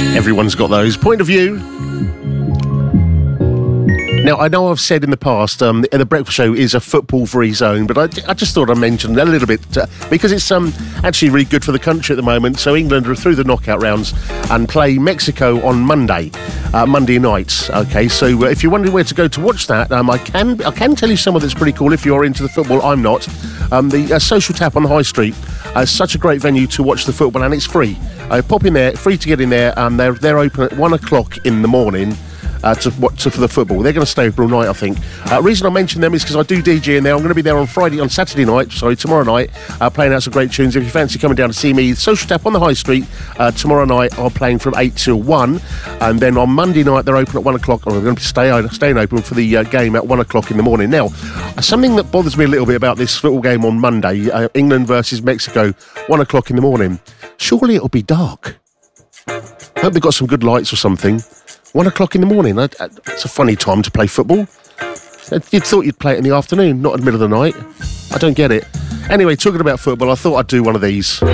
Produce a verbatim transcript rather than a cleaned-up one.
Everyone's got those. Point of view. Now, I know I've said in the past um, the breakfast show is a football-free zone, but I, I just thought I'd mention a little bit uh, because it's um, actually really good for the country at the moment. So England are through the knockout rounds and play Mexico on Monday, uh, Monday night. Okay, so uh, if you're wondering where to go to watch that, um, I can I can tell you somewhere that's pretty cool if you're into the football. I'm not. Um, the uh, Social Tap on the High Street uh, is such a great venue to watch the football, and it's free. Uh, pop in there, free to get in there, and they're they're open at one o'clock in the morning. Uh, to, what, to for the football. They're going to stay open all night, I think. The uh, reason I mention them is because I do D J in there. I'm going to be there on Friday, on Saturday night, sorry, tomorrow night, uh, playing out some great tunes. If you fancy coming down to see me, Social Tap on the High Street, uh, tomorrow night, I'm playing from eight till one. And then on Monday night, they're open at one o'clock. I'm going to be stay, staying open for the uh, game at one o'clock in the morning. Now, uh, something that bothers me a little bit about this football game on Monday, uh, England versus Mexico, one o'clock in the morning, surely it'll be dark. I hope they've got some good lights or something. One o'clock in the morning. It's a funny time to play football. You'd thought you'd play it in the afternoon, not in the middle of the night. I don't get it. Anyway, talking about football, I thought I'd do one of these.